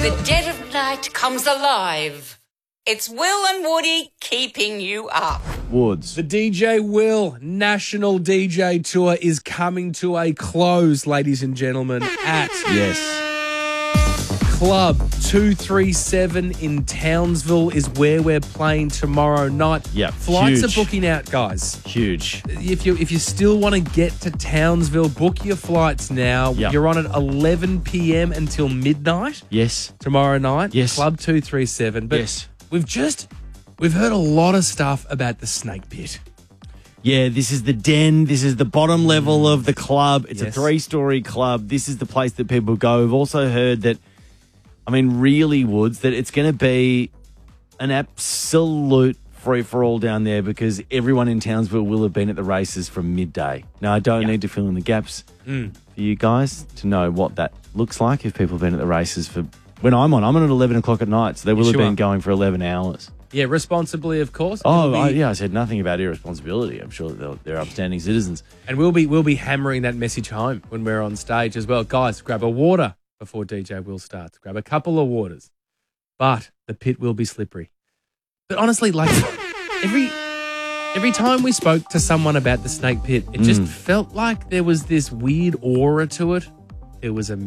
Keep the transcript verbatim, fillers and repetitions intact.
The dead of night comes alive. It's Will and Woody keeping you up. Woods. The D J Will National D J Tour is coming to a close, ladies and gentlemen, at Yes. Club two thirty-seven in Townsville is where we're playing tomorrow night. Yep, Flights huge. are booking out, guys. Huge. If you if you still want to get to Townsville, book your flights now. Yep. You're on at eleven p.m. until midnight Yes. tomorrow night. Yes. Club two thirty-seven. But Yes. we've just we've heard a lot of stuff about the Snake Pit. Yeah, this is the den. This is the bottom level of the club. It's Yes. a three-story club. This is the place that people go. We've also heard that, I mean, really, Woods, that it's going to be an absolute free-for-all down there because everyone in Townsville will have been at the races from midday. Now, I don't need to fill in the gaps Mm. for you guys to know what that looks like if people have been at the races for... When I'm on, I'm on at eleven o'clock at night, so they will Yes, have you been are. going for eleven hours. Yeah, responsibly, of course. Oh, It'll I, be- yeah, I said nothing about irresponsibility. I'm sure they're, they're upstanding citizens. And we'll be we'll be hammering that message home when we're on stage as well. Guys, grab a water before D J Will starts. Grab a couple of waters. But the pit will be slippery. But honestly, like every every time we spoke to someone about the Snake Pit, it just felt like there was this weird aura to it. It was a